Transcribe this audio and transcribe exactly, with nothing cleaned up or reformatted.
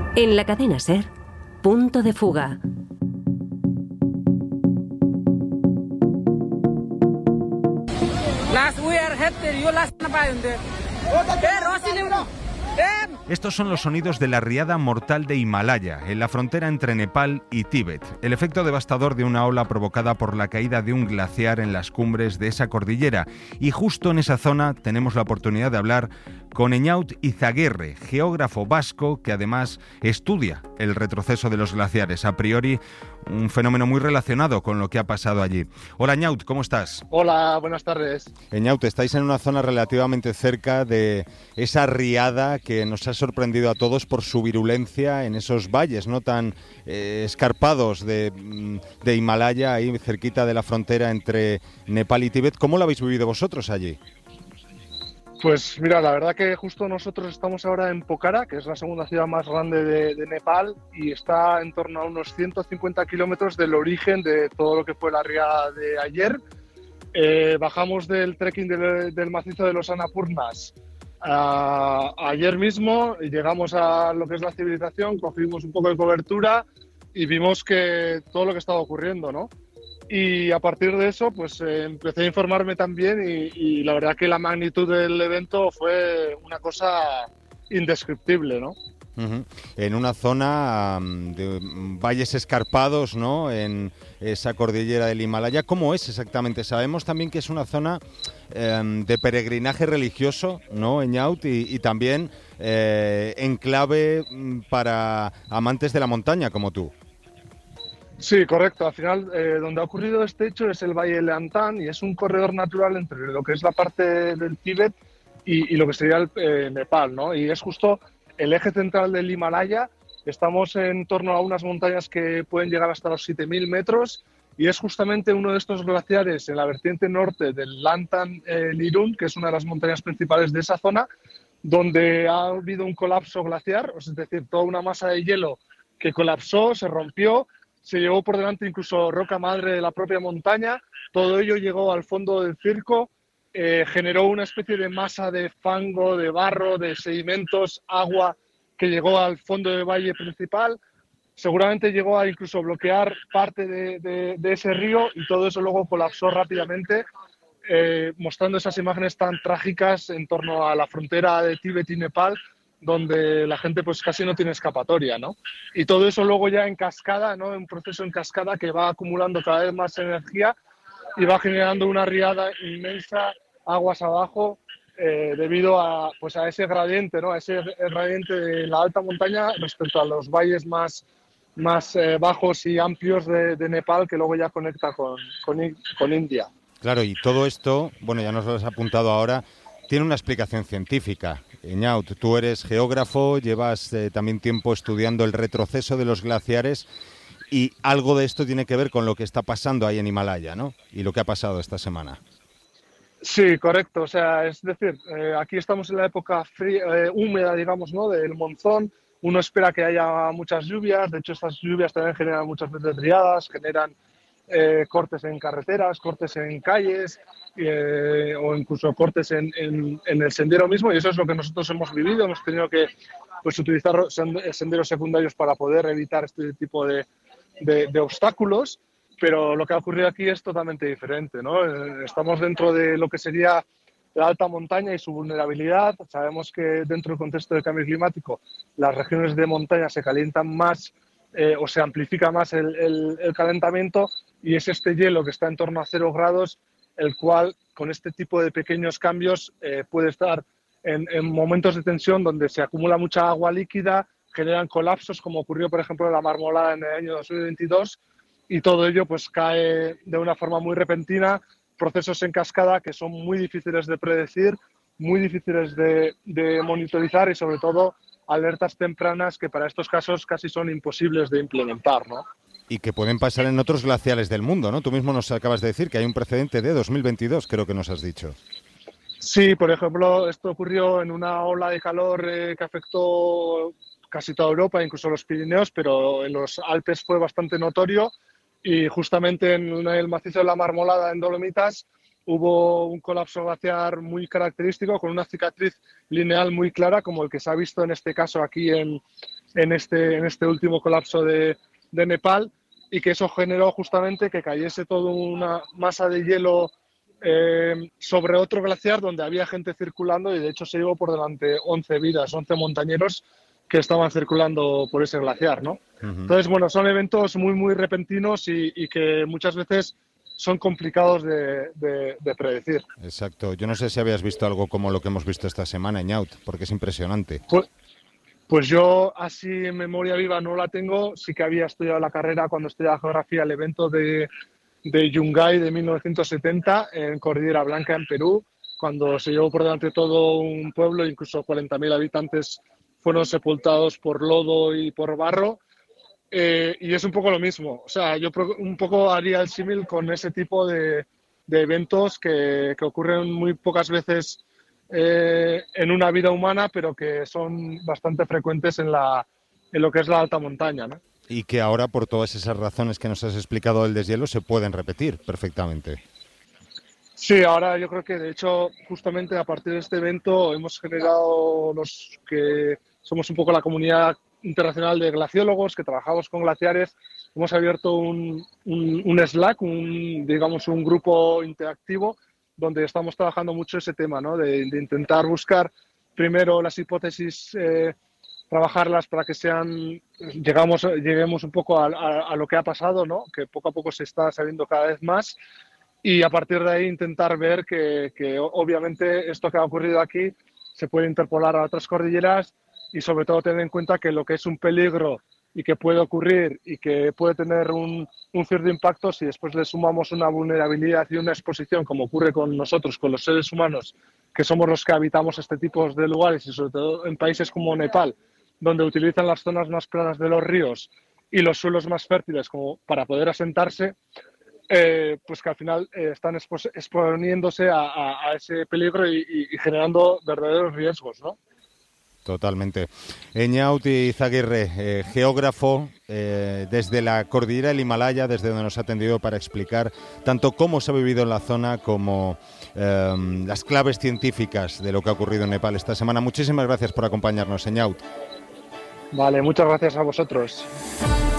En la cadena SER, Punto de Fuga. Estos son los sonidos de la riada mortal de Himalaya, en la frontera entre Nepal y Tíbet. El efecto devastador de una ola provocada por la caída de un glaciar en las cumbres de esa cordillera. Y justo en esa zona tenemos la oportunidad de hablar con Eñaut Izaguirre, geógrafo vasco que además estudia el retroceso de los glaciares. A priori, un fenómeno muy relacionado con lo que ha pasado allí. Hola Eñaut, ¿cómo estás? Hola, buenas tardes. Eñaut, estáis en una zona relativamente cerca de esa riada que nos ha sorprendido a todos por su virulencia en esos valles no tan eh, escarpados de, de Himalaya, ahí cerquita de la frontera entre Nepal y Tíbet. ¿Cómo lo habéis vivido vosotros allí? Pues mira, la verdad que justo nosotros estamos ahora en Pokhara, que es la segunda ciudad más grande de, de Nepal, y está en torno a unos ciento cincuenta kilómetros del origen de todo lo que fue la riada de ayer. Eh, bajamos del trekking del, del macizo de los Annapurnas Uh, ayer mismo llegamos a lo que es la civilización, cogimos un poco de cobertura y vimos que todo lo que estaba ocurriendo, ¿no? Y a partir de eso, pues eh, empecé a informarme también y, y la verdad que la magnitud del evento fue una cosa indescriptible, ¿no? Uh-huh. En una zona um, de valles escarpados, ¿no? En esa cordillera del Himalaya. ¿Cómo es exactamente? Sabemos también que es una zona eh, de peregrinaje religioso, ¿no, Eñaut? Y, y también eh, enclave para amantes de la montaña como tú. Sí, correcto. Al final, eh, donde ha ocurrido este hecho es el Valle Leantán y es un corredor natural entre lo que es la parte del Tíbet y, y lo que sería el eh, Nepal, ¿no? Y es justo el eje central del Himalaya. Estamos en torno a unas montañas que pueden llegar hasta los siete mil metros y es justamente uno de estos glaciares en la vertiente norte del Lantan eh, Nirun, que es una de las montañas principales de esa zona, donde ha habido un colapso glaciar, es decir, toda una masa de hielo que colapsó, se rompió, se llevó por delante incluso roca madre de la propia montaña. Todo ello llegó al fondo del circo. Eh, generó una especie de masa de fango, de barro, de sedimentos, agua que llegó al fondo del valle principal. Seguramente llegó a incluso bloquear parte de, de, de ese río y todo eso luego colapsó rápidamente, eh, mostrando esas imágenes tan trágicas en torno a la frontera de Tíbet y Nepal, donde la gente pues casi no tiene escapatoria, ¿no? Y todo eso luego ya en cascada, ¿no? Un proceso en cascada que va acumulando cada vez más energía y va generando una riada inmensa aguas abajo eh, debido a, pues a ese gradiente, ¿no? A ese gradiente de la alta montaña respecto a los valles más, más eh, bajos y amplios de, de Nepal, que luego ya conecta con, con, con India. Claro, y todo esto, bueno, ya nos lo has apuntado ahora, tiene una explicación científica. Eñaut, tú eres geógrafo, llevas eh, también tiempo estudiando el retroceso de los glaciares y algo de esto tiene que ver con lo que está pasando ahí en Himalaya, ¿no? Y lo que ha pasado esta semana. Sí, correcto. O sea, es decir, eh, aquí estamos en la época fría, eh, húmeda, digamos, ¿no? Del monzón. Uno espera que haya muchas lluvias. De hecho, estas lluvias también generan muchas veces riadas, generan eh, cortes en carreteras, cortes en calles eh, o incluso cortes en, en, en el sendero mismo. Y eso es lo que nosotros hemos vivido. Hemos tenido que pues, utilizar senderos secundarios para poder evitar este tipo de, de, de obstáculos. Pero lo que ha ocurrido aquí es totalmente diferente, ¿no? Estamos dentro de lo que sería la alta montaña y su vulnerabilidad. Sabemos que dentro del contexto del cambio climático las regiones de montaña se calientan más eh, o se amplifica más el, el, el calentamiento y es este hielo que está en torno a cero grados el cual con este tipo de pequeños cambios eh, puede estar en, en momentos de tensión donde se acumula mucha agua líquida, generan colapsos como ocurrió por ejemplo en la Marmolada en el año dos mil veintidós. Y todo ello pues cae de una forma muy repentina, procesos en cascada que son muy difíciles de predecir, muy difíciles de, de monitorizar y sobre todo alertas tempranas que para estos casos casi son imposibles de implementar, ¿no? Y que pueden pasar en otros glaciares del mundo, ¿no? Tú mismo nos acabas de decir que hay un precedente de dos mil veintidós, creo que nos has dicho. Sí, por ejemplo, esto ocurrió en una ola de calor eh, que afectó casi toda Europa, incluso los Pirineos, pero en los Alpes fue bastante notorio. Y justamente en el macizo de la Marmolada, en Dolomitas, hubo un colapso glaciar muy característico con una cicatriz lineal muy clara, como el que se ha visto en este caso aquí en, en este, en este último colapso de, de Nepal, y que eso generó justamente que cayese toda una masa de hielo eh, sobre otro glaciar donde había gente circulando, y de hecho se llevó por delante once vidas, once montañeros que estaban circulando por ese glaciar, ¿no? Uh-huh. Entonces, bueno, son eventos muy, muy repentinos y, y que muchas veces son complicados de, de, de predecir. Exacto. Yo no sé si habías visto algo como lo que hemos visto esta semana, Eñaut, porque es impresionante. Pues, pues yo, así en memoria viva, no la tengo. Sí que había estudiado la carrera cuando estudiaba geografía, el evento de, de Yungay de mil novecientos setenta en Cordillera Blanca, en Perú, cuando se llevó por delante todo un pueblo, incluso cuarenta mil habitantes fueron sepultados por lodo y por barro. Eh, y es un poco lo mismo. O sea, yo un poco haría el símil con ese tipo de, de eventos que, que ocurren muy pocas veces eh, en una vida humana, pero que son bastante frecuentes en, la, en lo que es la alta montaña, ¿no? Y que ahora, por todas esas razones que nos has explicado del deshielo, se pueden repetir perfectamente. Sí, ahora yo creo que, de hecho, justamente a partir de este evento hemos generado los que somos un poco la comunidad internacional de glaciólogos que trabajamos con glaciares. Hemos abierto un, un, un Slack, un, digamos un grupo interactivo donde estamos trabajando mucho ese tema, ¿no? de, de intentar buscar primero las hipótesis, eh, trabajarlas para que sean, llegamos, lleguemos un poco a, a, a lo que ha pasado, ¿no? Que poco a poco se está sabiendo cada vez más, y a partir de ahí intentar ver que, que obviamente esto que ha ocurrido aquí se puede interpolar a otras cordilleras, y sobre todo tener en cuenta que lo que es un peligro y que puede ocurrir y que puede tener un, un cierto impacto, si después le sumamos una vulnerabilidad y una exposición, como ocurre con nosotros, con los seres humanos, que somos los que habitamos este tipo de lugares, y sobre todo en países como Nepal, donde utilizan las zonas más planas de los ríos y los suelos más fértiles como para poder asentarse, eh, pues que al final eh, están expo- exponiéndose a, a, a ese peligro y, y, y generando verdaderos riesgos, ¿no? Totalmente. Eñaut Izaguirre, eh, geógrafo eh, desde la cordillera del Himalaya, desde donde nos ha atendido para explicar tanto cómo se ha vivido en la zona como eh, las claves científicas de lo que ha ocurrido en Nepal esta semana. Muchísimas gracias por acompañarnos, Eñaut. Vale, muchas gracias a vosotros.